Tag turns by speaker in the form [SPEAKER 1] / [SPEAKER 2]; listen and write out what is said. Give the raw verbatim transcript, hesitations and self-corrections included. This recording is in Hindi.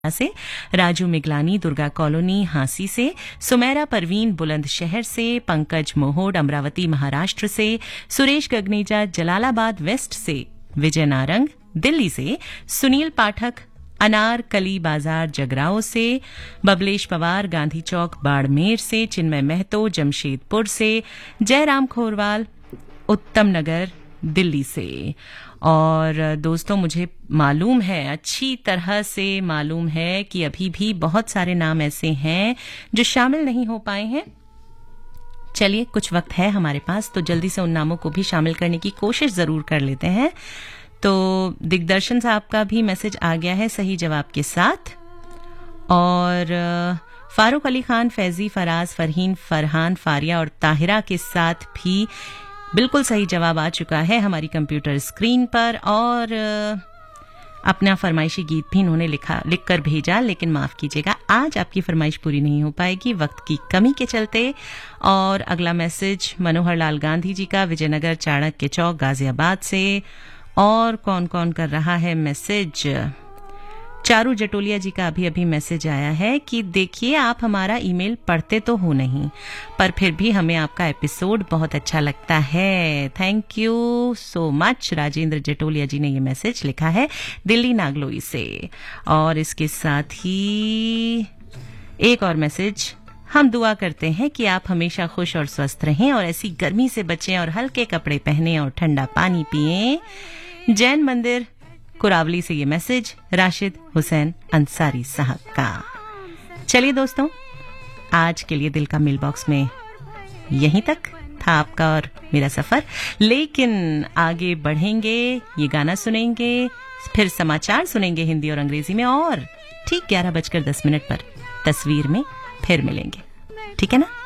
[SPEAKER 1] से, राजू मिगलानी दुर्गा कॉलोनी हांसी से, सुमेरा परवीन बुलंदशहर से, पंकज मोहोड अमरावती महाराष्ट्र से, सुरेश गगनेजा जलालाबाद वेस्ट से, विजय नारंग दिल्ली से, सुनील पाठक अनार कली बाजार जगराओं से, बबलेश पवार गांधी चौक बाड़मेर से, चिन्मय महतो जमशेदपुर से, जयराम खोरवाल उत्तम नगर दिल्ली से। और दोस्तों, मुझे मालूम है, अच्छी तरह से मालूम है कि अभी भी बहुत सारे नाम ऐसे हैं जो शामिल नहीं हो पाए हैं। चलिए, कुछ वक्त है हमारे पास, तो जल्दी से उन नामों को भी शामिल करने की कोशिश जरूर कर लेते हैं। तो दिग्दर्शन साहब का भी मैसेज आ गया है सही जवाब के साथ, और फारूक अली खान, फैजी, फराज, फरहीन, फरहान, फारिया और ताहिरा के साथ भी बिल्कुल सही जवाब आ चुका है हमारी कंप्यूटर स्क्रीन पर। और अपना फरमाइशी गीत भी इन्होंने लिखा लिखकर भेजा, लेकिन माफ कीजिएगा, आज आपकी फरमाइश पूरी नहीं हो पाएगी वक्त की कमी के चलते। और अगला मैसेज मनोहर लाल गांधी जी का, विजयनगर चाणक्य चौक गाजियाबाद से। और कौन कौन कर रहा है मैसेज? चारू जटोलिया जी का अभी अभी मैसेज आया है कि देखिए, आप हमारा ईमेल पढ़ते तो हो नहीं, पर फिर भी हमें आपका एपिसोड बहुत अच्छा लगता है। Thank you so much. Rajendra जटोलिया जी ने ये मैसेज लिखा है दिल्ली नागलोई से। और इसके साथ ही एक और मैसेज, हम दुआ करते हैं कि आप हमेशा खुश और स्वस्थ रहें और ऐसी गर्मी से बचें और हल्के कपड़े पहनें और ठंडा पानी पिएं। जैन मंदिर कुरावली से ये मैसेज राशिद हुसैन अंसारी साहब का। चलिए दोस्तों, आज के लिए दिल का मेल बॉक्स में यहीं तक था आपका और मेरा सफर, लेकिन आगे बढ़ेंगे, ये गाना सुनेंगे, फिर समाचार सुनेंगे हिंदी और अंग्रेजी में, और ठीक ग्यारह बजकर दस मिनट पर तस्वीर में फिर मिलेंगे। ठीक है ना?